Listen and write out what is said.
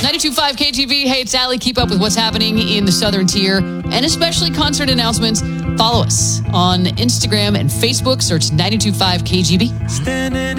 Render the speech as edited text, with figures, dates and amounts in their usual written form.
92.5 KGB. Hey, it's Allie. Keep up with what's happening in the Southern Tier and especially concert announcements. Follow us on Instagram and Facebook. Search 92.5 KGB.